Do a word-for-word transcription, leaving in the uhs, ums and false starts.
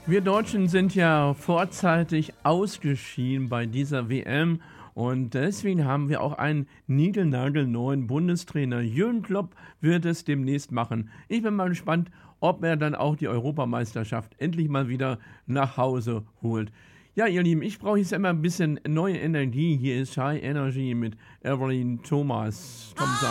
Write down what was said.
Wir Deutschen sind ja vorzeitig ausgeschieden bei dieser W M und deswegen haben wir auch einen niegelnagelneuen Bundestrainer. Jürgen Klopp wird es demnächst machen. Ich bin mal gespannt, ob er dann auch die Europameisterschaft endlich mal wieder nach Hause holt. Ja, ihr Lieben, ich brauche jetzt immer ein bisschen neue Energie. Hier ist High Energy mit Evelyn Thomas. Tom